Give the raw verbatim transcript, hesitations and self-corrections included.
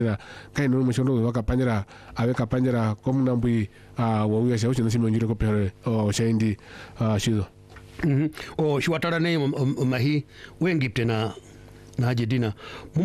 kai no mo shondo waka panjara aweka panjara komnambui a wo ya shauchi nasimo njire ko pere o shendi shido mhm o shwatara ne mahi wengipte na na jedina